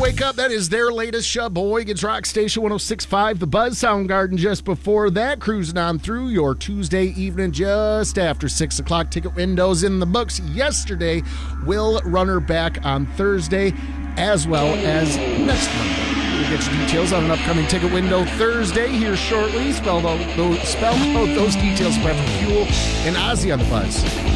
Wake Up. That is their latest Sheboygan's Rock Station 106.5. The Buzz Soundgarden just before that, cruising on through your Tuesday evening just after 6 o'clock. Ticket windows in the books yesterday. Will Runner back on Thursday as well as next Monday. We'll get you details on an upcoming ticket window Thursday here shortly. Spell out those details for Fuel and Ozzy on the Buzz.